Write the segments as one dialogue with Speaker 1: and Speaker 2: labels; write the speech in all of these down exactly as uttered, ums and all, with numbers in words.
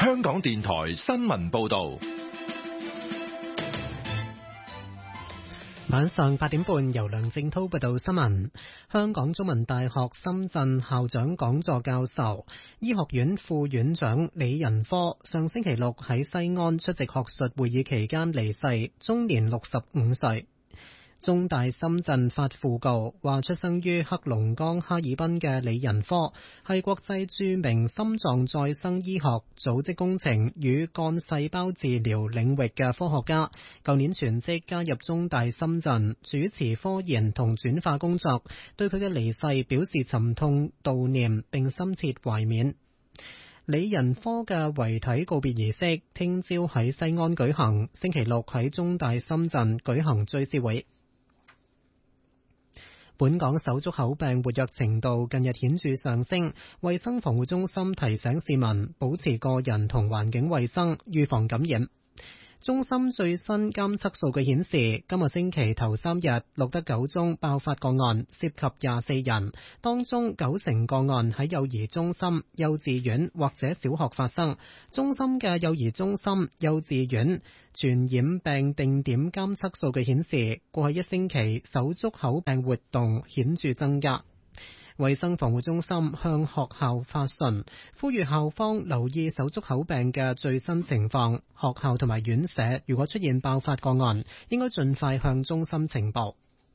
Speaker 1: 香港電台新聞報道。
Speaker 2: 晚上八點半，由梁正濤報道新聞。香港中文大學深圳校長講座教授、醫學院副院長李仁科上星期六喺西安出席學術會議期間離世，終年六十五歲。中大深圳發訃告話，出生於黑龍江哈爾濱嘅李仁科係國際著名心臟再生醫學、組織工程與幹細胞治療領域嘅科學家，舊年全職加入中大深圳，主持科研同轉化工作，對佢嘅離世表示沉痛悼念並深切懷緬。李仁科嘅遺體告別儀式聽朝喺西安舉行，星期六喺中大深圳舉行追思會。本港手足口病活躍程度近日顯著上升，衛生防護中心提醒市民保持個人同環境衛生，預防感染。中心最新監測數據顯示，今個星期頭三日錄得九宗爆發個案，涉及廿四人，當中九成個案喺幼兒中心、幼稚園或者小學發生。中心嘅幼兒中心、幼稚園傳染病定點監測數據顯示，過去一星期手足口病活動顯著增加。衛生防護中心向學校發信，呼籲校方留意手足口病嘅最新情況。學校同埋院舍如果出現爆發個案，應該盡快向中心呈報。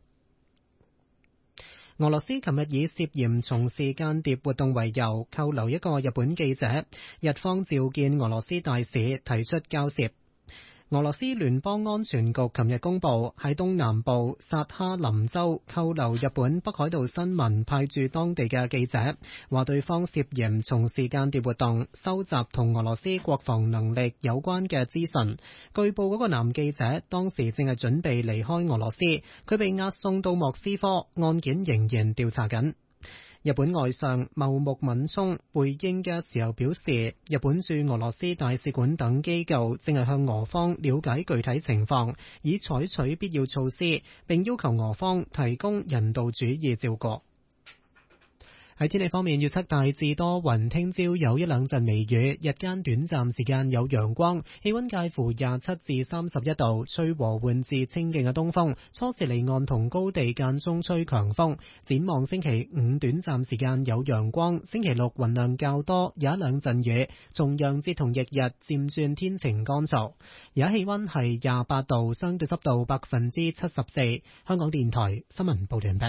Speaker 2: 俄羅斯琴日以涉嫌從事間諜活動為由，扣留一個日本記者。日方召見俄羅斯大使，提出交涉。俄羅斯聯邦安全局琴日公布，喺東南部薩哈林州扣留日本北海道新聞派駐當地嘅記者，話對方涉嫌從事間諜活動，收集同俄羅斯國防能力有關嘅資訊。據報嗰個男記者當時正係準備離開俄羅斯，佢被押送到莫斯科，案件仍然調查緊。日本外相茂木敏充回應嘅時候表示，日本駐俄羅斯大使館等機構正係向俄方了解具體情況，以採取必要措施，並要求俄方提供人道主義照顧。喺天氣方面，預測大致多雲，聽朝有一兩陣微雨，日間短暫時間有陽光，氣溫介乎廿七至三十一度，吹和緩至清勁嘅東風，初時離岸同高地間中吹強風。展望星期五短暫時間有陽光，星期六雲量較多，有一兩陣雨，重陽節同翌日漸轉天晴乾燥。而家氣溫係廿八度，相對濕度百分之七十四。香港電台新聞報道完畢。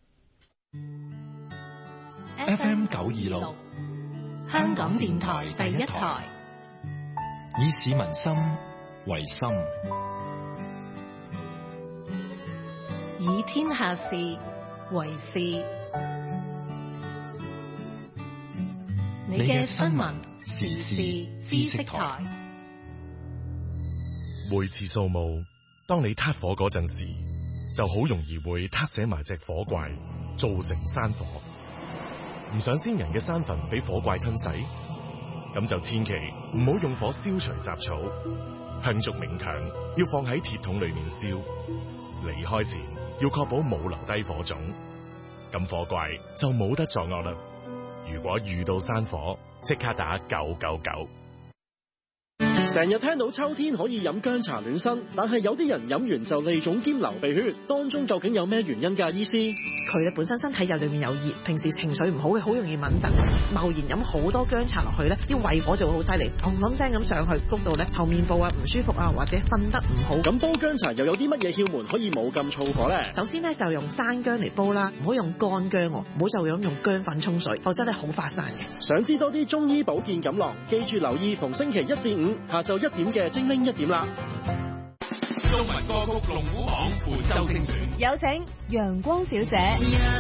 Speaker 1: F M 九二六，
Speaker 3: 香港電台第一台，
Speaker 1: 以市民心為心，
Speaker 3: 以天下事為事。你嘅新聞時事知識台，
Speaker 4: 每次掃墓，當你撻火嗰陣時，就好容易會撻死埋隻火怪，造成山火。唔想先人嘅山墳俾火怪吞噬，咁就千祈唔好用火燒除雜草，香燭冥鏹要放喺鐵桶裏面燒，離開前要確保冇留低火種，咁火怪就冇得作惡啦。如果遇到山火，即刻打九九九。
Speaker 5: 成日聽到秋天可以飲薑茶暖身，但係有啲人飲完就痢腫兼流鼻血，當中究竟有咩原因㗎？醫師，
Speaker 6: 佢哋本身身體就裏面有熱，平時情緒唔好嘅，好容易敏疾，貿然飲好多薑茶落去咧，啲胃火就會好犀利，砰砰聲咁上去，谷到咧後面部啊唔舒服啊，或者瞓得唔好。
Speaker 5: 咁煲薑茶又有啲乜嘢竅門可以冇咁燥火咧？
Speaker 6: 首先咧就用生薑嚟煲啦，唔好用乾薑，唔好就咁用薑粉沖水，否則咧好發散嘅。
Speaker 5: 想知多啲中醫保健錦囊，記住留意逢星期一至五下晝一點嘅精靈一點啦。
Speaker 1: 中文歌曲龍虎榜本周精選，
Speaker 3: 有請陽光小姐。